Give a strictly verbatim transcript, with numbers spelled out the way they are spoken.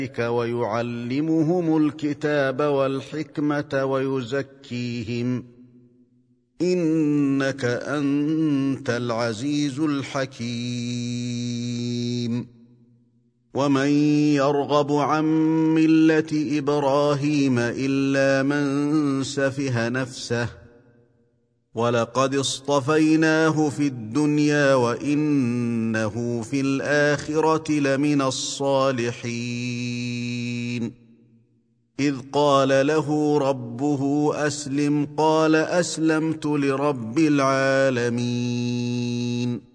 ويعلمهم الكتاب والحكمة ويزكيهم إنك أنت العزيز الحكيم ومن يرغب عن ملة إبراهيم إلا من سفه نفسه ولقد اصطفيناه في الدنيا وإنه في الآخرة لمن الصالحين إذ قال له ربه أسلم قال أسلمت لرب العالمين